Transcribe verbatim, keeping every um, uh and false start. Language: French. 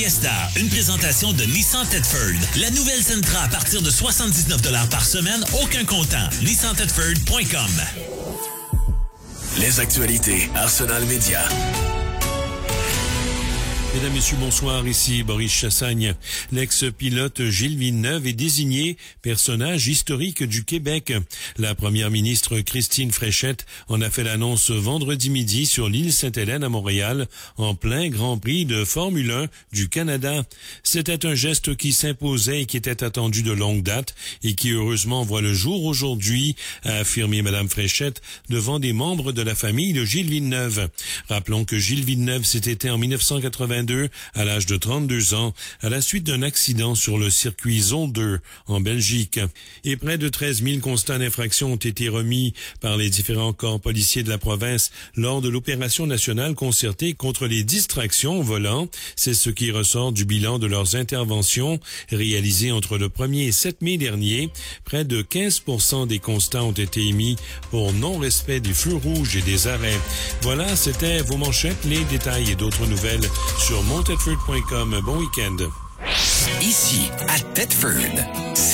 Fiesta, une présentation de Nissan Thetford. La nouvelle Sentra à partir de soixante-dix-neuf dollars par semaine, aucun comptant. nissan thetford point com. Les actualités Arsenal Média. Mesdames, Messieurs, bonsoir. Ici Boris Chassagne. L'ex-pilote Gilles Villeneuve est désigné personnage historique du Québec. La première ministre Christine Fréchette en a fait l'annonce vendredi midi sur l'île Sainte-Hélène à Montréal, en plein Grand Prix de Formule un du Canada. C'était un geste qui s'imposait et qui était attendu de longue date et qui heureusement voit le jour aujourd'hui, a affirmé Madame Fréchette devant des membres de la famille de Gilles Villeneuve. Rappelons que Gilles Villeneuve s'était éteint en dix-neuf cent quatre-vingt-deux à l'âge de trente-deux ans à la suite d'un accident sur le circuit Zone deux en Belgique. Et près de treize mille constats d'infraction ont été remis par les différents corps policiers de la province lors de l'opération nationale concertée contre les distractions au volant. C'est ce qui ressort du bilan de leurs interventions réalisées entre le premier et sept mai dernier. Près de quinze pour cent des constats ont été émis pour non-respect des feux rouges et des arrêts. Voilà, c'était vos manchettes, les détails et d'autres nouvelles sur mon thetford point com. Bon week-end. Ici, à Thetford.